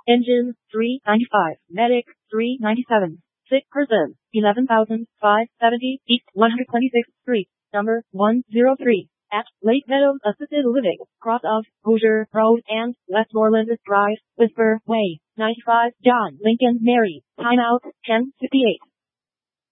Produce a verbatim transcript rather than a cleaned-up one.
Engine, three ninety-five. Medic, three ninety-seven. Sick person, eleven thousand five hundred seventy. East one hundred twenty-sixth Street, number one oh three. At Lake Meadows Assisted Living, cross of Hoosier Road and Westmoreland Drive, Whisper Way, ninety-five John Lincoln Mary. Timeout, ten fifty-eight.